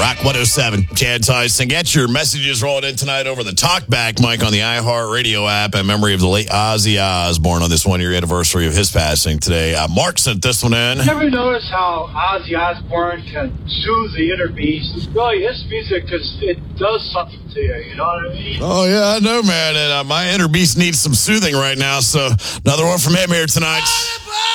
Rock 107, Chad Tyson. Get your messages rolling in tonight over the talkback mic on the iHeartRadio app in memory of the late Ozzy Osbourne on this one-year anniversary of his passing today. Mark sent this one in. You ever notice how Ozzy Osbourne can soothe the inner beast? Really, his music it does something to you, you know what I mean? Oh, yeah, I know, man. And my inner beast needs some soothing right now, so another one from him here tonight.